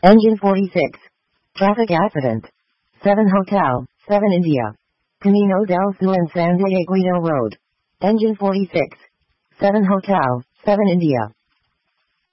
Engine 46. Traffic accident. 7 Hotel, 7 India. Camino del Sur and San Diego Road. Engine 46. 7 Hotel, 7 India.